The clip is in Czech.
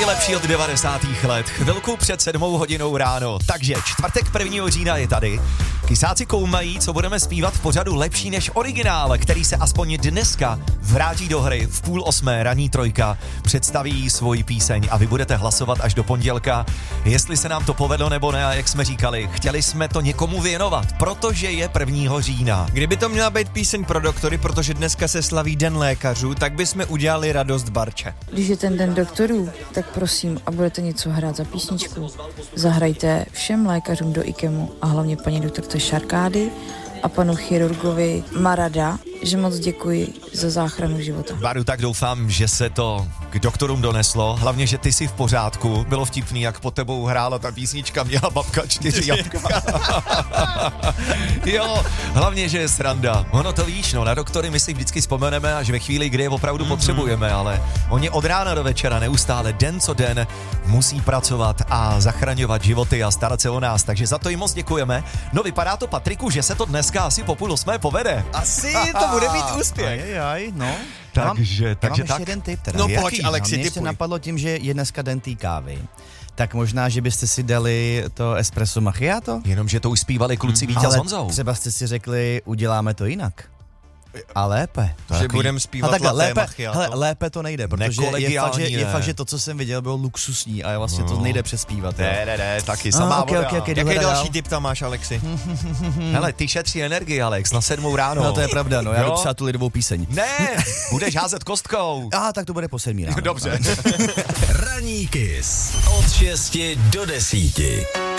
nejlepší od 90. let, chvilku před 7 hodinou ráno. Takže čtvrtek 1. října je tady. Kysáci koumají, co budeme zpívat v pořadu Lepší než originál, který se aspoň dneska vrátí do hry v 7:30 ranní trojka, představí svoji píseň a vy budete hlasovat až do pondělka, jestli se nám to povedlo nebo ne. A jak jsme říkali, chtěli jsme to někomu věnovat, protože je 1. října. Kdyby to měla být píseň pro doktory, protože dneska se slaví Den lékařů, tak bychom udělali radost Barče. Když je ten den doktorů, tak prosím, a budete něco hrát za písničku, zahrajte všem lékařům do IKEMu a hlavně paní doktorce Šarkády a panu chirurgovi Marada, že moc děkuji za záchranu života. Baru, tak doufám, že se to k doktorům doneslo, hlavně, že ty jsi v pořádku. Bylo vtipný, jak pod tebou hrála ta písnička, měla babka 4 jabka. Jo, hlavně, že je sranda. Ono to víš, no, na doktory my si vždycky vzpomeneme až ve chvíli, kdy je opravdu potřebujeme, ale oni od rána do večera neustále, den co den, musí pracovat a zachraňovat životy a starat se o nás, takže za to jim moc děkujeme. No, vypadá to, Patriku, že se to dneska asi po 7:30 povede. Asi to bude mít úspěch. No. Takže mám tak. ještě jeden tip teda. No Jaký? pojď, Alexi, Mě ještě tipuj. napadlo tím, že je dneska den té kávy. Tak možná, že byste si dali to espresso macchiato? Jenomže to už zpívali kluci Vítě s Ale Honzou. třeba jste si řekli, uděláme to jinak. A lépe. Že budeme zpívat takhle, latte lépe, macchiato. hele, lépe to nejde, protože je fakt, že to, co jsem viděl, bylo luxusní a vlastně to nejde přespívat. Ne, taky samá voda. Jaký další tip tam máš, Alexi? Hele, ty šetří energii, Alex, na 7 ráno. No to je pravda, no, já Jo? jdu psát tu lidovou píseň. Ne, budeš házet kostkou. Tak to bude po 7 ráno. Dobře. Ranní Kiss od 6 do 10.